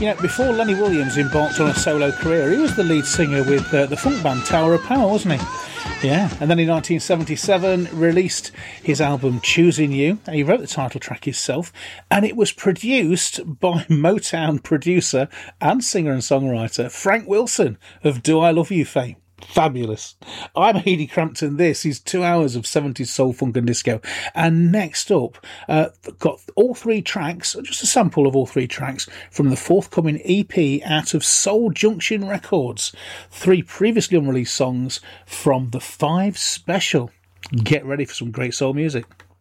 Before Lenny Williams embarked on a solo career, he was the lead singer with the funk band Tower of Power, wasn't he? Yeah, and then in 1977 released his album Choosing You. He wrote the title track himself, and it was produced by Motown producer and singer and songwriter Frank Wilson of Do I Love You fame. Fabulous. I'm Heidi Crampton. This is 2 hours of 70s soul, funk and disco. And next up, got all three tracks, just a sample of all three tracks from the forthcoming EP out of Soul Junction Records. 3 previously unreleased songs from the 5 special. Get ready for some great soul music.